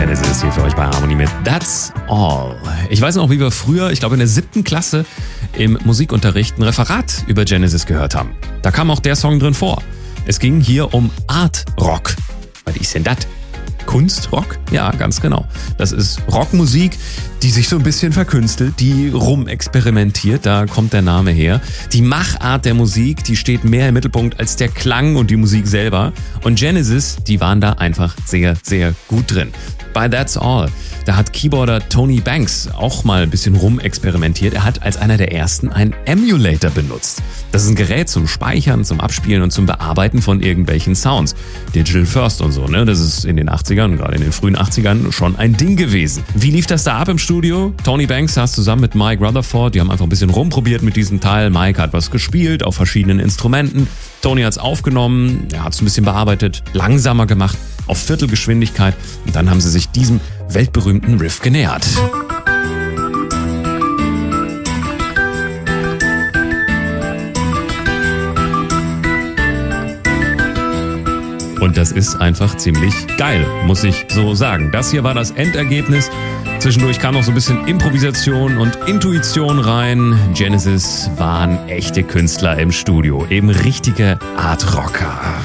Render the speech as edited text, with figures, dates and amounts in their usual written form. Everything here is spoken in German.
Genesis hier für euch bei Harmony mit That's All. Ich weiß noch, wie wir früher, ich glaube in der 7. Klasse, im Musikunterricht ein Referat über Genesis gehört haben. Da kam auch der Song drin vor. Es ging hier um Art Rock. Was ist denn das? Kunstrock? Ja, ganz genau. Das ist Rockmusik, die sich so ein bisschen verkünstelt, die rumexperimentiert, da kommt der Name her. Die Machart der Musik, die steht mehr im Mittelpunkt als der Klang und die Musik selber. Und Genesis, die waren da einfach sehr, sehr gut drin. Bei That's All, da hat Keyboarder Tony Banks auch mal ein bisschen rumexperimentiert. Er hat als einer der ersten einen Emulator benutzt. Das ist ein Gerät zum Speichern, zum Abspielen und zum Bearbeiten von irgendwelchen Sounds. Digital First und so, ne? Das ist in den 80ern, gerade in den frühen 80ern, schon ein Ding gewesen. Wie lief das da ab im Studio? Tony Banks saß zusammen mit Mike Rutherford, die haben einfach ein bisschen rumprobiert mit diesem Teil. Mike hat was gespielt auf verschiedenen Instrumenten. Tony hat's aufgenommen, er hat's ein bisschen bearbeitet, langsamer gemacht, auf Viertelgeschwindigkeit. Und dann haben sie sich diesem weltberühmten Riff genähert. Und das ist einfach ziemlich geil, muss ich so sagen. Das hier war das Endergebnis. Zwischendurch kam noch so ein bisschen Improvisation und Intuition rein. Genesis waren echte Künstler im Studio, eben richtige Art Rocker.